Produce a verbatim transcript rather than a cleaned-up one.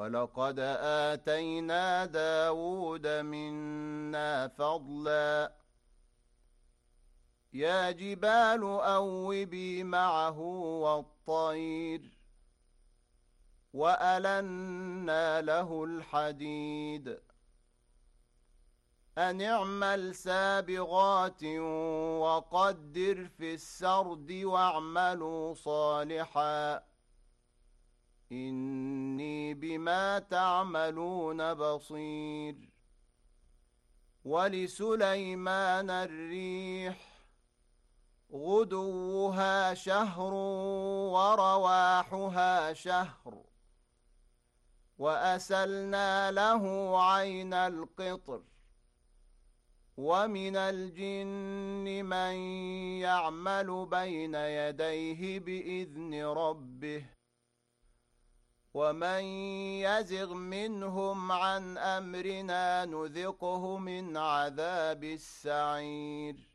ولقد آتينا داود منا فضلا يا جبال أوبي معه والطير وألنا له الحديد أن اعمل سابغات وقدر في السرد واعملوا صالحا إني بما تعملون بصير ولسليمان الريح غدوها شهر ورواحها شهر وأسلنا له عين القطر ومن الجن من يعمل بين يديه بإذن ربه ومن يزغ منهم عن أمرنا نذقه من عذاب السعير